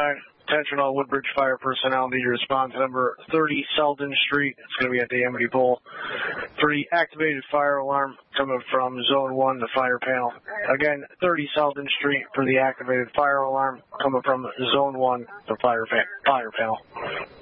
Attention all Woodbridge Fire personnel, need your response number 30 Selden Street. It's going to be at the Amity Bowl. For the activated fire alarm coming from Zone 1, the fire panel. Again, 30 Selden Street for the activated fire alarm coming from Zone 1, the fire panel.